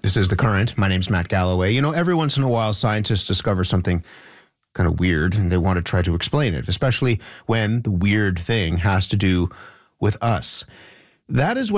This is The Current. My name's Matt Galloway. You know, every once in a while, scientists discover something kind of weird and they want to try to explain it, especially when the weird thing has to do with us. That is